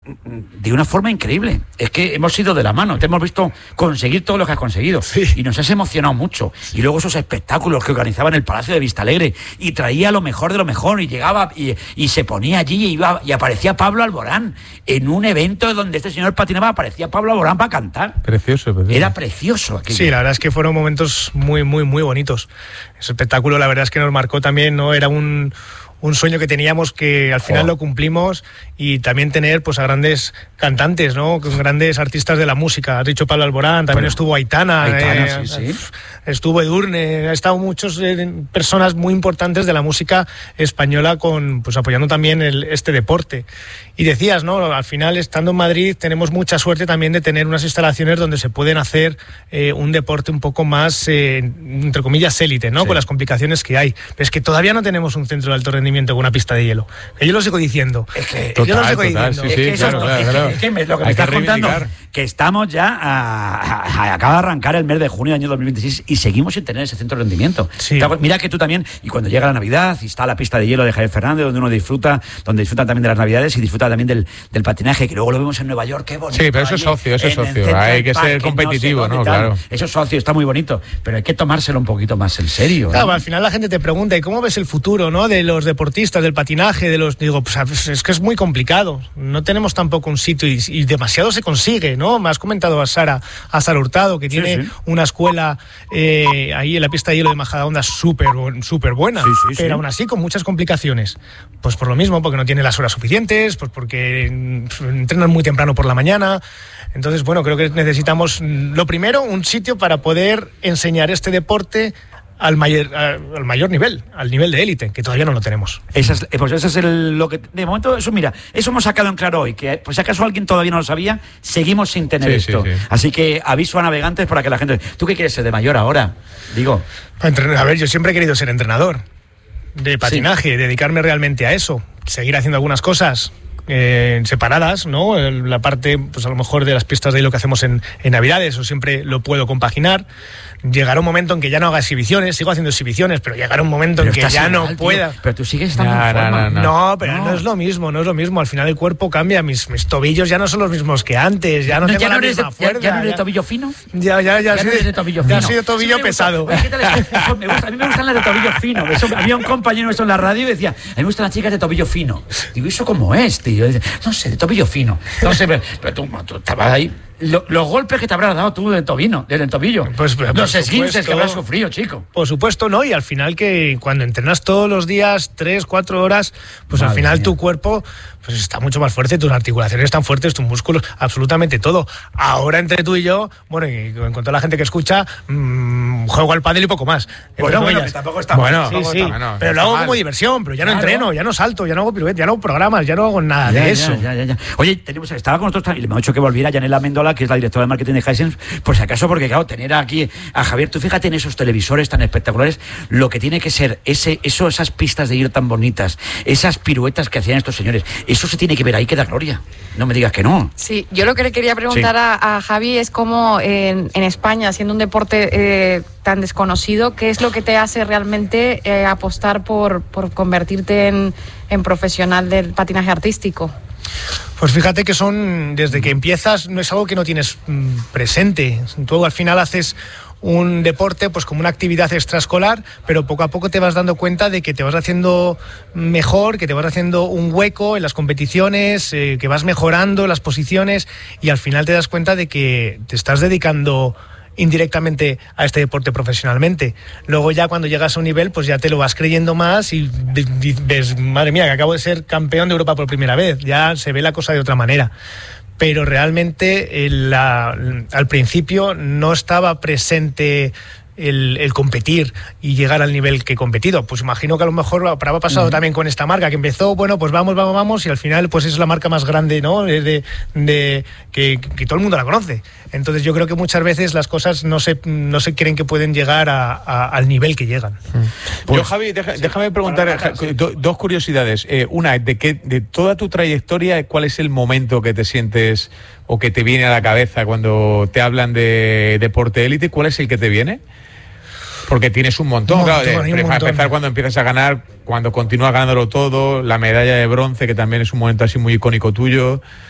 de una forma increíble. Es que hemos ido de la mano, te hemos visto conseguir todo lo que has conseguido. Sí. Y nos has emocionado mucho. Y luego esos espectáculos que organizaban el Palacio de Vistalegre y traía lo mejor de lo mejor y llegaba y se ponía allí y aparecía Pablo Alborán en un evento donde este señor patinaba, aparecía Pablo Alborán para cantar. Precioso. Era precioso aquello. Sí, la verdad es que fueron momentos muy, muy, muy bonitos. Ese espectáculo, la verdad es que nos marcó también, ¿no? Era un sueño que teníamos que al final lo cumplimos, y también tener pues a grandes cantantes, ¿no? Con grandes artistas de la música. Has dicho Pablo Alborán, también estuvo Aitana, sí. Estuvo Edurne, ha estado muchas personas muy importantes de la música española pues apoyando también este deporte. Y decías, ¿no? Al final, estando en Madrid, tenemos mucha suerte también de tener unas instalaciones donde se pueden hacer un deporte un poco más, entre comillas, élite, ¿no? Sí. Con las complicaciones que hay. Pero es que todavía no tenemos un centro de alto rendimiento con una pista de hielo. Que yo lo sigo diciendo. Es que yo lo sigo diciendo. Claro. Es que lo que me Hay estás que contando, reivindicar. que estamos ya acaba de arrancar el mes de junio del año 2026 y seguimos sin tener ese centro de rendimiento. Sí. Mira que tú también, y cuando llega la Navidad y está la pista de hielo de Javier Fernández, donde uno disfruta también de las Navidades y disfruta también del patinaje, que luego lo vemos en Nueva York, qué bonito. Sí, pero eso es socio, hay que ser competitivo, ¿no? Claro. Eso es socio, está muy bonito, pero hay que tomárselo un poquito más en serio. Claro, al final la gente te pregunta, ¿y cómo ves el futuro, ¿no? De los deportistas, del patinaje, digo, pues es que es muy complicado. No tenemos tampoco un sitio y demasiado se consigue, ¿no? Me has comentado a Sara Hurtado, que tiene una escuela ahí en la pista de hielo de Majadahonda súper buena, pero aún así con muchas complicaciones. Pues por lo mismo, porque no tiene las horas suficientes, pues porque entrenan muy temprano por la mañana. Entonces, bueno, creo que necesitamos, lo primero, un sitio para poder enseñar este deporte al mayor nivel, al nivel de élite, que todavía no lo tenemos. Eso es lo que de momento, eso mira, eso hemos sacado en claro hoy, que pues si acaso alguien todavía no lo sabía, seguimos sin tener esto. Sí. Así que aviso a navegantes para que la gente... ¿Tú qué quieres ser de mayor ahora? Digo. A ver, yo siempre he querido ser entrenador de patinaje, dedicarme realmente a eso, seguir haciendo algunas cosas separadas, ¿no? La parte, pues a lo mejor de las pistas de hielo que hacemos en Navidades, eso siempre lo puedo compaginar. Llegará un momento en que ya no haga exhibiciones, sigo haciendo exhibiciones, pero llegará un momento en que ya no pueda. Pero tú sigues estando en forma. No, pero no es lo mismo. Al final el cuerpo cambia, mis tobillos ya no son los mismos que antes, ya no tengo la misma fuerza. ¿Ya no eres de tobillo fino? Ya soy de tobillo fino. Ya soy de tobillo pesado. A mí me gustan las de tobillo fino. Había un compañero nuestro en la radio y decía, a mí me gustan las chicas de tobillo fino. Digo, ¿eso cómo es, tío? No sé, de tobillo fino. No sé, pero tú estabas ahí. Los golpes que te habrás dado tú del tobillo. Pues, los esguinces que habrás sufrido, chico. Por supuesto, ¿no? Y al final que cuando entrenas todos los días 3-4 horas, pues al final tu cuerpo pues está mucho más fuerte, tus articulaciones están fuertes, tus músculos, absolutamente todo. Ahora entre tú y yo, bueno, y con toda la gente que escucha, juego al pádel y poco más. Bueno, que tampoco está mal. Sí. Pero lo hago como diversión, pero ya no entreno, ya no salto, ya no hago piruetas, ya no hago programas, ya no hago nada de eso. Ya. Oye, estaba con nosotros y le hemos dicho que volviera Yanela Mendola, que es la directora de marketing de Hisense, por si acaso, porque claro, tener aquí a Javier, tú fíjate en esos televisores tan espectaculares, lo que tiene que ser esas pistas de hielo tan bonitas, esas piruetas que hacían estos señores, eso se tiene que ver ahí, que da gloria. No me digas que no. Sí, yo lo que le quería preguntar a Javi es cómo en España, siendo un deporte tan desconocido, ¿qué es lo que te hace realmente apostar por convertirte en profesional del patinaje artístico? Pues fíjate que desde que empiezas, no es algo que no tienes presente. Tú al final haces un deporte pues como una actividad extraescolar, pero poco a poco te vas dando cuenta de que te vas haciendo mejor, que te vas haciendo un hueco en las competiciones, que vas mejorando las posiciones y al final te das cuenta de que te estás dedicando indirectamente a este deporte profesionalmente. Luego ya cuando llegas a un nivel pues ya te lo vas creyendo más y ves, madre mía, que acabo de ser campeón de Europa por primera vez, ya se ve la cosa de otra manera. Pero realmente al principio no estaba presente el competir y llegar al nivel que he competido. Pues imagino que a lo mejor habrá pasado también con esta marca, que empezó, bueno, pues vamos, y al final pues es la marca más grande, ¿no? Que todo el mundo la conoce. Entonces yo creo que muchas veces las cosas no se creen que pueden llegar al nivel que llegan. Pues, yo, Javi, déjame preguntar dos curiosidades. Una, de toda tu trayectoria, ¿cuál es el momento que te sientes o que te viene a la cabeza cuando te hablan de deporte élite? ¿Cuál es el que te viene? Porque tienes un montón, claro, para empezar cuando empiezas a ganar, cuando continúas ganándolo todo, la medalla de bronce, que también es un momento así muy icónico tuyo.